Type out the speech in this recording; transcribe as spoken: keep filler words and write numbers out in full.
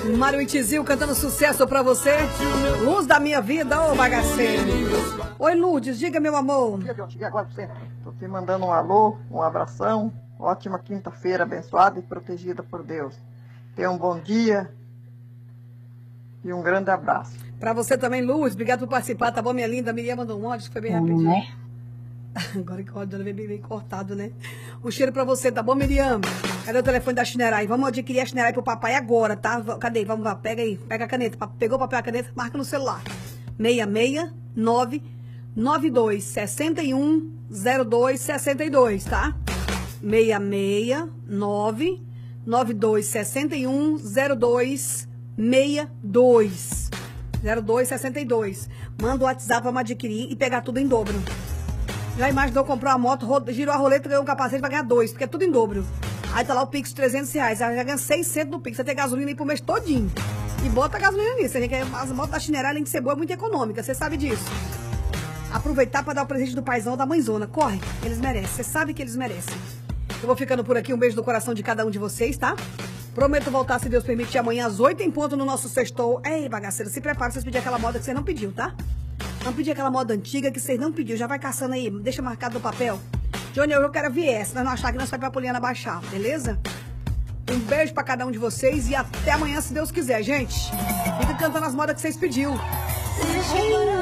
Mário Itizil cantando sucesso pra você. Luz da minha vida, ô bagaceiro. Oi, Lourdes, diga, meu amor. Eu cheguei agora pra você. Tô te mandando um alô, um abração. Ótima quinta-feira, abençoada e protegida por Deus. Tenha um bom dia e um grande abraço. Pra você também, Lourdes. Obrigado por participar, tá bom, minha linda? Miriam mandou um áudio que foi bem rapidinho. Né? Agora que o áudio veio bem, bem cortado, né? Um cheiro pra você, tá bom, Miriam? Cadê o telefone da Chinerai? Vamos adquirir a Chinerai pro papai agora, tá? Cadê? Vamos lá, pega aí, pega a caneta. Pegou o papel e a caneta, marca no celular. seis seis nove nove dois seis um zero dois seis dois, tá? seis seis nove nove dois seis um zero dois seis dois. zero dois seis dois. Manda o WhatsApp, vamos adquirir e pegar tudo em dobro. Já imaginou comprar uma moto, girou a roleta, ganhou um capacete, vai ganhar dois, porque é tudo em dobro. Aí tá lá o Pix de trezentos reais, aí já ganha seiscentos no Pix, você tem gasolina aí pro mês todinho. E bota a gasolina nisso, as motos da Chinerai, além de ser boa, é muito econômica, você sabe disso. Aproveitar para dar o presente do paizão ou da mãezona, corre, eles merecem, você sabe que eles merecem. Eu vou ficando por aqui, um beijo no coração de cada um de vocês, tá? Prometo voltar, se Deus permitir, amanhã às oito em ponto no nosso sextou. Ei, bagaceiro, se prepara pra vocês pedirem aquela moda que você não pediu, tá? Não pedir aquela moda antiga que vocês não pediu, já vai caçando aí, deixa marcado no papel. Johnny, eu quero ver essa, nós não achar que nós vai pra Poliana baixar, beleza? Um beijo pra cada um de vocês e até amanhã, se Deus quiser, gente. Fica cantando as modas que vocês pediu.